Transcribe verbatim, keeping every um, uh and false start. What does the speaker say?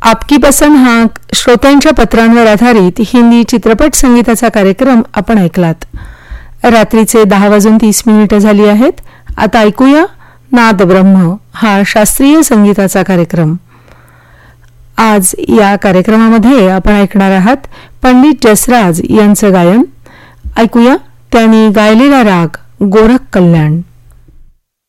आपकी पसंद हा श्रोत्यांच्या पत्रांवर आधारित हिंदी चित्रपट संगीताचा कार्यक्रम आपण ऐकलात. रात्रीचे दहा वाजून तीस मिनिटं झाली आहेत. आता ऐकूया नाद ब्रह्म हा शास्त्रीय संगीताचा कार्यक्रम. आज या कार्यक्रमामध्ये आपण ऐकणार आहात पंडित जसराज यांचं गायन. ऐकूया त्यांनी गायलेला राग गोरख कल्याण.